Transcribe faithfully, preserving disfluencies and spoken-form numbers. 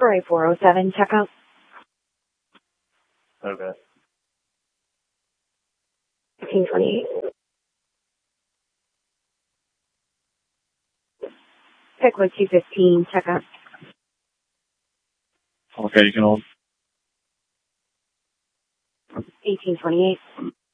for a four oh seven checkup. Okay. fifteen twenty-eight. Pickwood two fifteen checkup. Okay, you can hold. eighteen twenty-eight.